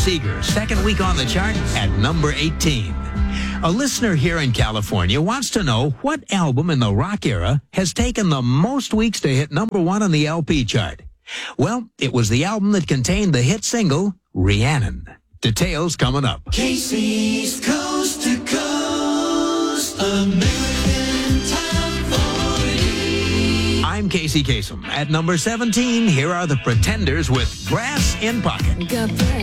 Seeger, second week on the chart at number 18. A listener here in California wants to know what album in the rock era has taken the most weeks to hit number 1 on the LP chart. Well, it was the album that contained the hit single, Rhiannon. Details coming up. Casey's Coast to Coast, American Top 40. I'm Casey Kasem. At number 17, here are the Pretenders with Grass in Pocket. Got